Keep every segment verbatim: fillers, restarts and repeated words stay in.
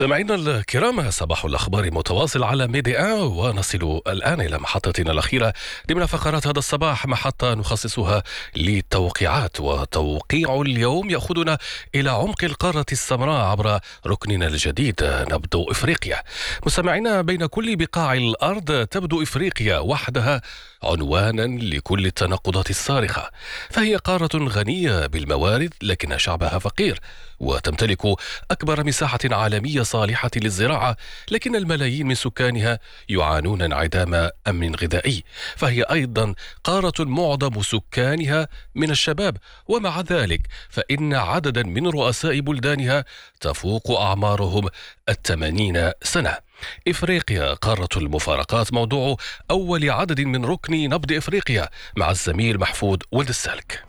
مستمعينا الكرام، صباح الأخبار متواصل على ميديا، ونصل الآن إلى محطتنا الأخيرة ضمن فقرات هذا الصباح، محطة نخصصها للتوقيعات. وتوقيع اليوم يأخذنا إلى عمق القارة السمراء عبر ركننا الجديد نبض إفريقيا. مستمعينا، بين كل بقاع الأرض تبدو إفريقيا وحدها عنوانا لكل التناقضات الصارخة. فهي قارة غنية بالموارد لكن شعبها فقير، وتمتلك أكبر مساحة عالمية صالحة للزراعة، لكن الملايين من سكانها يعانون انعدام أمن غذائي. فهي أيضا قارة معظم سكانها من الشباب، ومع ذلك فإن عددا من رؤساء بلدانها تفوق أعمارهم الثمانين سنة. إفريقيا قارة المفارقات، موضوع أول عدد من ركن نبض إفريقيا مع الزميل محفوظ ولد السالك.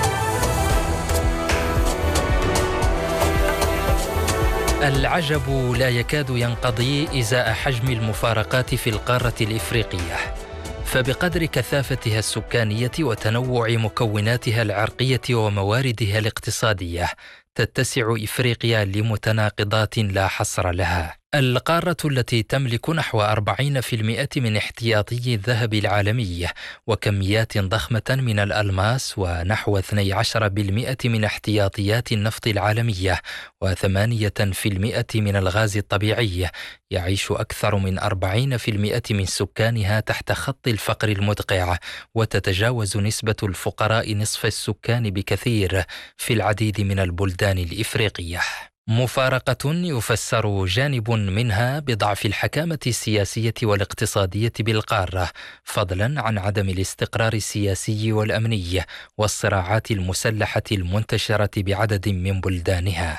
العجب لا يكاد ينقضي إزاء حجم المفارقات في القارة الإفريقية، فبقدر كثافتها السكانية وتنوع مكوناتها العرقية ومواردها الاقتصادية تتسع إفريقيا لمتناقضات لا حصر لها. القارة التي تملك نحو أربعين بالمئة من احتياطي الذهب العالمي وكميات ضخمة من الألماس، ونحو اثني عشر بالمئة من احتياطيات النفط العالمية، وثمانية بالمئة من الغاز الطبيعي، يعيش أكثر من أربعين بالمئة من سكانها تحت خط الفقر المدقع، وتتجاوز نسبة الفقراء نصف السكان بكثير في العديد من البلدان الإفريقية. مفارقة يفسر جانب منها بضعف الحكامة السياسية والاقتصادية بالقارة، فضلا عن عدم الاستقرار السياسي والأمني والصراعات المسلحة المنتشرة بعدد من بلدانها.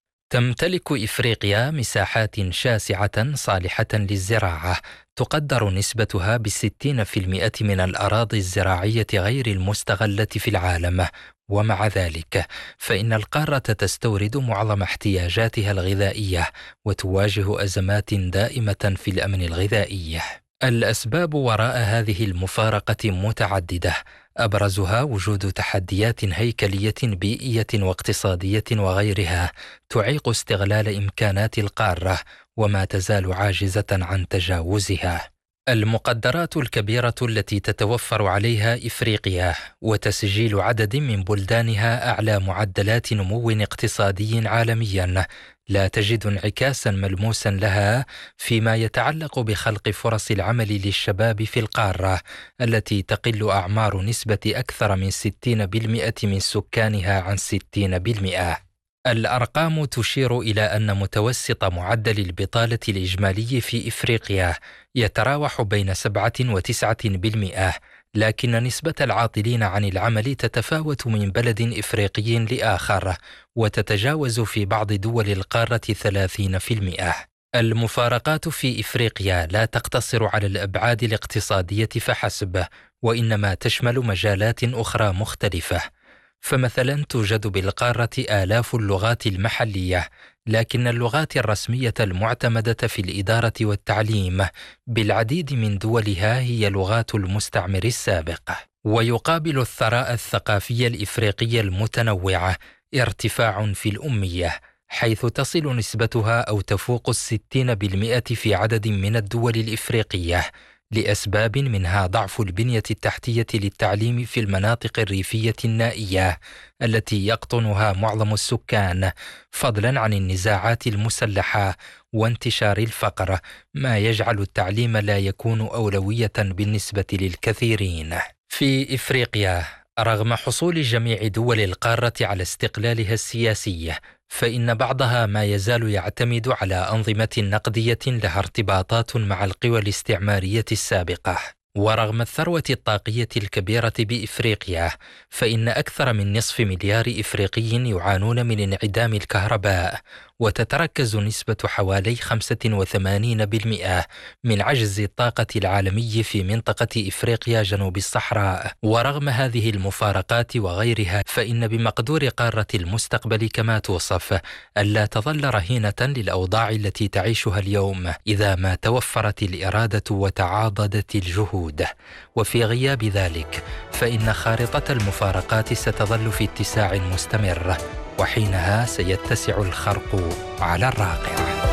تمتلك إفريقيا مساحات شاسعة صالحة للزراعة، تقدر نسبتها بستين بالمئة من الأراضي الزراعية غير المستغلة في العالم. ومع ذلك فإن القارة تستورد معظم احتياجاتها الغذائية، وتواجه أزمات دائمة في الأمن الغذائي. الأسباب وراء هذه المفارقة متعددة، أبرزها وجود تحديات هيكلية بيئية واقتصادية وغيرها تعيق استغلال إمكانات القارة وما تزال عاجزة عن تجاوزها. المقدرات الكبيرة التي تتوفر عليها إفريقيا وتسجيل عدد من بلدانها أعلى معدلات نمو اقتصادي عالميا لا تجد انعكاسا ملموسا لها فيما يتعلق بخلق فرص العمل للشباب في القارة التي تقل أعمار نسبة أكثر من ستين بالمئة من سكانها عن ستين بالمئة. الأرقام تشير إلى أن متوسط معدل البطالة الإجمالي في إفريقيا يتراوح بين سبعة وتسعة بالمئة، لكن نسبة العاطلين عن العمل تتفاوت من بلد إفريقي لآخر، وتتجاوز في بعض دول القارة ثلاثين بالمئة. المفارقات في إفريقيا لا تقتصر على الأبعاد الاقتصادية فحسب، وإنما تشمل مجالات أخرى مختلفة. فمثلا توجد بالقارة آلاف اللغات المحلية، لكن اللغات الرسمية المعتمدة في الإدارة والتعليم بالعديد من دولها هي لغات المستعمر السابق. ويقابل الثراء الثقافي الإفريقي المتنوع ارتفاع في الأمية، حيث تصل نسبتها أو تفوق الستين بالمئة في عدد من الدول الإفريقية، لأسباب منها ضعف البنية التحتية للتعليم في المناطق الريفية النائية التي يقطنها معظم السكان، فضلا عن النزاعات المسلحة وانتشار الفقر، ما يجعل التعليم لا يكون أولوية بالنسبة للكثيرين. في إفريقيا، رغم حصول جميع دول القارة على استقلالها السياسي، فإن بعضها ما يزال يعتمد على أنظمة نقدية لها ارتباطات مع القوى الاستعمارية السابقة. ورغم الثروة الطاقية الكبيرة بإفريقيا، فإن أكثر من نصف مليار إفريقي يعانون من انعدام الكهرباء، وتتركز نسبة حوالي خمسة وثمانين بالمئة من عجز الطاقة العالمي في منطقة إفريقيا جنوب الصحراء. ورغم هذه المفارقات وغيرها، فإن بمقدور قارة المستقبل كما توصف ألا تظل رهينة للأوضاع التي تعيشها اليوم إذا ما توفرت الإرادة وتعاضدت الجهود. وفي غياب ذلك فإن خارطة المفارقات ستظل في اتساع مستمر، وحينها سيتسع الخرق على الراقع.